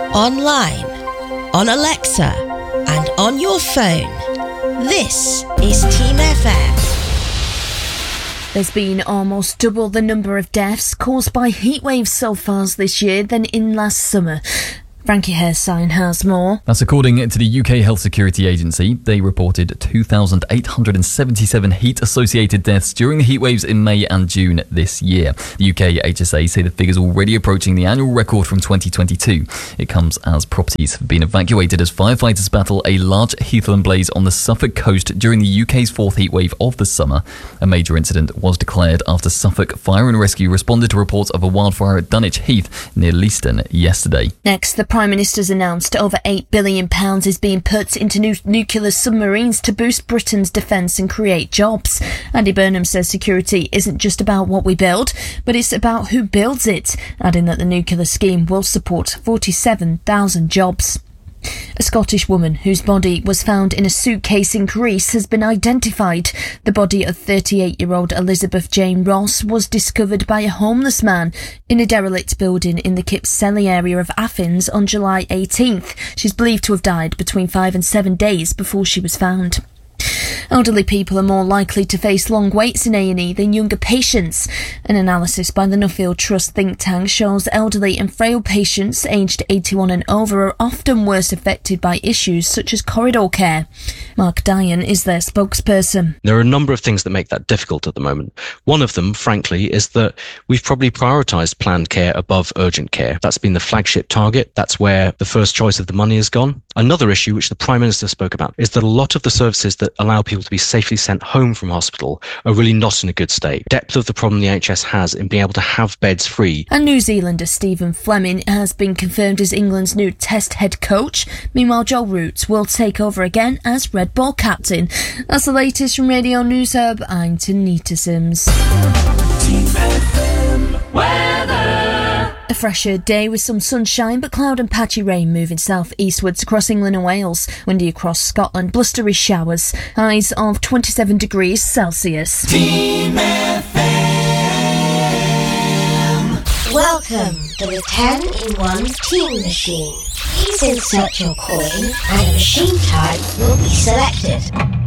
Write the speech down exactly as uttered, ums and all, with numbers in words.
online, on Alexa, and on your phone. This is Team F M. There's been almost double the number of deaths caused by heatwaves so far this year than in last summer. Frankie Hairsign has more. That's according to the U K Health Security Agency. They reported two thousand eight hundred seventy-seven heat-associated deaths during the heatwaves in May and June this year. The U K H S A say the figure's already approaching the annual record from twenty twenty-two. It comes as properties have been evacuated as firefighters battle a large heathland blaze on the Suffolk coast during the U K's fourth heatwave of the summer. A major incident was declared after Suffolk Fire and Rescue responded to reports of a wildfire at Dunwich Heath near Leiston yesterday. Next, the Prime Minister's announced over eight billion pounds is being put into new nuclear submarines to boost Britain's defence and create jobs. Andy Burnham says security isn't just about what we build, but it's about who builds it, adding that the nuclear scheme will support forty-seven thousand jobs. A Scottish woman whose body was found in a suitcase in Greece has been identified. The body of thirty-eight-year-old Elizabeth Jane Ross was discovered by a homeless man in a derelict building in the Kypseli area of Athens on July eighteenth. She's believed to have died between five and seven days before she was found. Elderly people are more likely to face long waits in A and E than younger patients. An analysis by the Nuffield Trust think tank shows elderly and frail patients aged eighty-one and over are often worse affected by issues such as corridor care. Mark Dyan is their spokesperson. There are a number of things that make that difficult at the moment. One of them, frankly, is that we've probably prioritised planned care above urgent care. That's been the flagship target. That's where the first choice of the money has gone. Another issue, which the Prime Minister spoke about, is that a lot of the services that allow people to be safely sent home from hospital are really not in a good state. Depth of the problem the N H S has in being able to have beds free. And New Zealander Stephen Fleming has been confirmed as England's new Test head coach. Meanwhile, Joe Root will take over again as Red Ball captain. That's the latest from Radio News Hub. I'm Tanita Sims. Team F M weather. A fresher day with some sunshine but cloud and patchy rain moving south-eastwards across England and Wales. Windy across Scotland, blustery showers. Highs of twenty-seven degrees Celsius. Team F M. Welcome to the ten in one Team Machine. Please insert your coin and a machine type will be selected.